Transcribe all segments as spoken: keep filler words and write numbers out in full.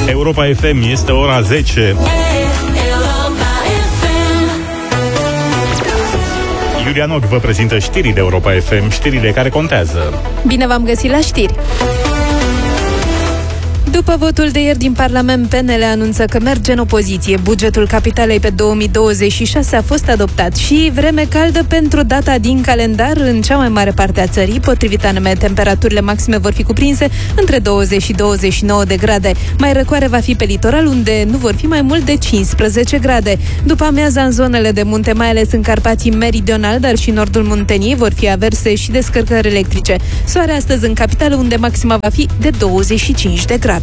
Europa F M, este ora zece. Iulia Nog vă prezintă știrile Europa F M, știrile care contează. Bine v-am găsit la știri! După votul de ieri din Parlament, P N L anunță că merge în opoziție. Bugetul capitalei pe două mii douăzeci și șase a fost adoptat și vreme caldă pentru data din calendar în cea mai mare parte a țării. Potrivit A N M, temperaturile maxime vor fi cuprinse între douăzeci și douăzeci și nouă de grade. Mai răcoare va fi pe litoral, unde nu vor fi mai mult de cincisprezece grade. După amiaza, în zonele de munte, mai ales în Carpații meridional, dar și nordul Munteniei, vor fi averse și descărcări electrice. Soare astăzi în capitală, unde maxima va fi de douăzeci și cinci de grade.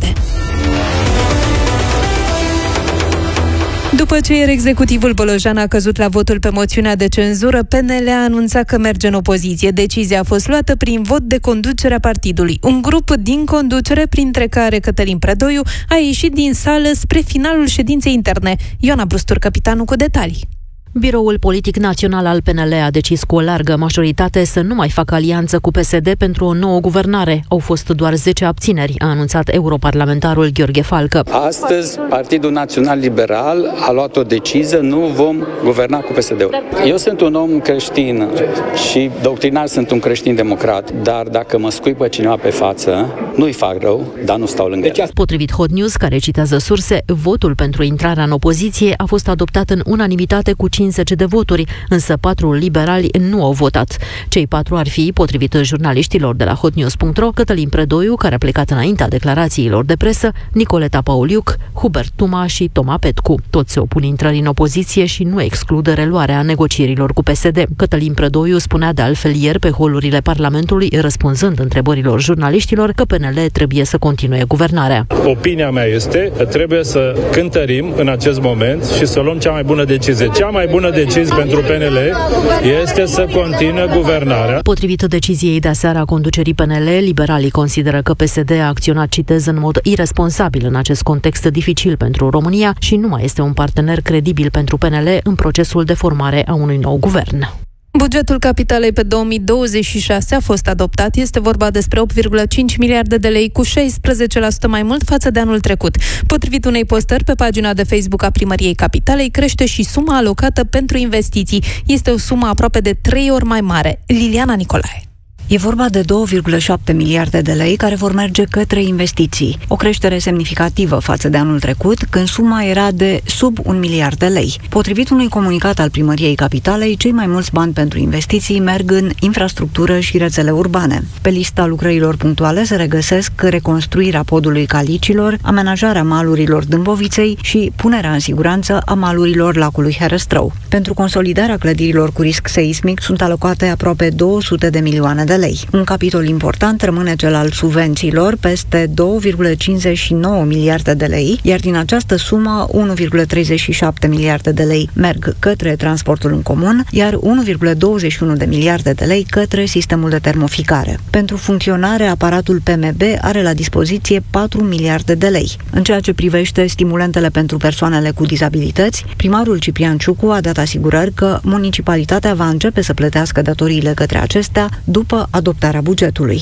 După ce ieri executivul Bolojan a căzut la votul pe moțiunea de cenzură, P N L a anunțat că merge în opoziție. Decizia a fost luată prin vot de conducere a partidului. Un grup din conducere, printre care Cătălin Predoiu, a ieșit din sală spre finalul ședinței interne. Ioana Brustur, capitanul, cu detalii. Biroul Politic Național al P N L a decis cu o largă majoritate să nu mai facă alianță cu P S D pentru o nouă guvernare. Au fost doar zece abțineri, a anunțat europarlamentarul Gheorghe Falcă. Astăzi, Partidul Național Liberal a luat o decizie, nu vom guverna cu P S D-ul. Eu sunt un om creștin și doctrinar sunt un creștin democrat, dar dacă mă scuipă cineva pe față, nu-i fac rău, dar nu stau lângă el. Potrivit Hot News, care citează surse, votul pentru intrarea în opoziție a fost adoptat în unanimitate cu cincizeci de voturi, însă patru liberali nu au votat. Cei patru ar fi, potrivit jurnaliștilor de la hotnews punct ro, Cătălin Predoiu, care a plecat înaintea declarațiilor de presă, Nicoleta Pauliuc, Hubert Tuma și Toma Petcu. Toți se opun intrării în opoziție și nu excludă reluarea negocierilor cu P S D. Cătălin Predoiu spunea de altfel ieri pe holurile Parlamentului, răspunzând întrebărilor jurnaliștilor, că P N L trebuie să continue guvernarea. Opinia mea este că trebuie să cântărim în acest moment și să luăm cea mai bună decizie. Cea mai bună decizie pentru P N L este să continue guvernarea. Potrivit deciziei de aseară a conducerii P N L, liberalii consideră că P S D a acționat, citez, în mod irresponsabil în acest context dificil pentru România și nu mai este un partener credibil pentru P N L în procesul de formare a unui nou guvern. Bugetul capitalei pe două mii douăzeci și șase a fost adoptat. Este vorba despre opt virgulă cinci miliarde de lei, cu șaisprezece la sută mai mult față de anul trecut. Potrivit unei postări pe pagina de Facebook a Primăriei Capitalei, crește și suma alocată pentru investiții. Este o sumă aproape de trei ori mai mare. Liliana Nicolae. E vorba de două virgulă șapte miliarde de lei care vor merge către investiții. O creștere semnificativă față de anul trecut, când suma era de sub un miliard de lei. Potrivit unui comunicat al Primăriei Capitalei, cei mai mulți bani pentru investiții merg în infrastructură și rețele urbane. Pe lista lucrărilor punctuale se regăsesc reconstruirea podului Calicilor, amenajarea malurilor Dâmboviței și punerea în siguranță a malurilor lacului Herăstrău. Pentru consolidarea clădirilor cu risc seismic sunt alocate aproape două sute de milioane de lei. Un capitol important rămâne cel al subvențiilor, peste două virgulă cincizeci și nouă miliarde de lei, iar din această sumă unu virgulă treizeci și șapte miliarde de lei merg către transportul în comun, iar unu virgulă douăzeci și unu de miliarde de lei către sistemul de termoficare. Pentru funcționare, aparatul P M B are la dispoziție patru miliarde de lei. În ceea ce privește stimulentele pentru persoanele cu dizabilități, primarul Ciprian Ciucu a dat asigurări că municipalitatea va începe să plătească datoriile către acestea după adoptarea bugetului.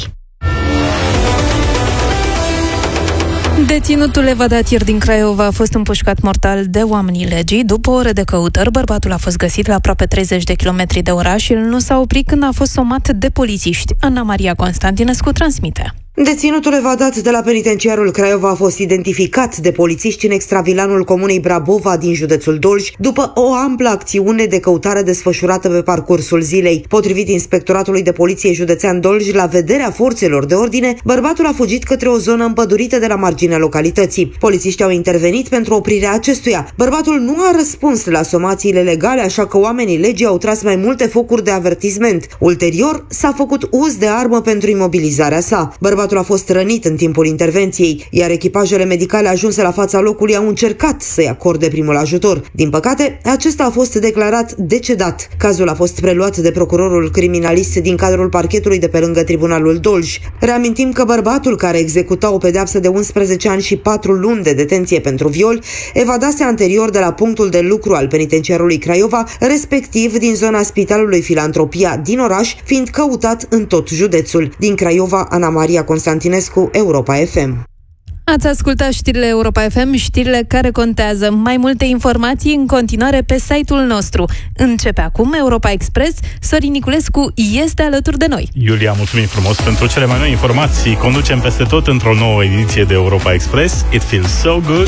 Deținutul evadat ieri din Craiova a fost împușcat mortal de oamenii legii. După ore de căutări, bărbatul a fost găsit la aproape treizeci de kilometri de oraș și el nu s-a oprit când a fost somat de polițiști. Ana Maria Constantinescu transmite. Deținutul evadat de la penitenciarul Craiova a fost identificat de polițiști în extravilanul comunei Brabova din județul Dolj, după o amplă acțiune de căutare desfășurată pe parcursul zilei. Potrivit Inspectoratului de Poliție Județean Dolj, la vederea forțelor de ordine, bărbatul a fugit către o zonă împădurită de la marginea localității. Polițiștii au intervenit pentru oprirea acestuia. Bărbatul nu a răspuns la somațiile legale, așa că oamenii legii au tras mai multe focuri de avertisment. Ulterior, s-a făcut uz de armă pentru imobilizarea sa. Bărbatul a fost rănit în timpul intervenției, iar echipajele medicale ajunse la fața locului au încercat să-i acorde primul ajutor. Din păcate, acesta a fost declarat decedat. Cazul a fost preluat de procurorul criminalist din cadrul parchetului de pe lângă Tribunalul Dolj. Reamintim că bărbatul, care executa o pedeapsă de unsprezece ani și patru luni de detenție pentru viol, evadase anterior de la punctul de lucru al penitenciarului Craiova, respectiv din zona Spitalului Filantropia din oraș, fiind căutat în tot județul. Din Craiova, Ana Maria Constantinescu, Europa F M. Ați ascultat știrile Europa F M, știrile care contează. Mai multe informații în continuare pe site-ul nostru. Începe acum Europa Express. Sorin Niculescu este alături de noi. Iulia, mulțumim frumos pentru cele mai noi informații. Conducem peste tot într-o nouă ediție de Europa Express. It feels so good.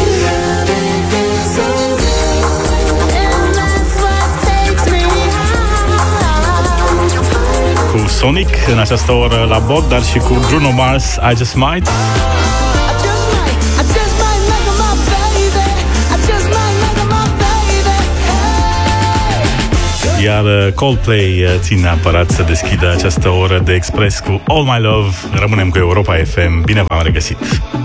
Cu Sonic în această oră la bord, dar și cu Bruno Mars, I Just Might. Iar Coldplay ține neapărat să deschidă această oră de Express cu All My Love. Rămânem cu Europa F M. Bine v-am regăsit!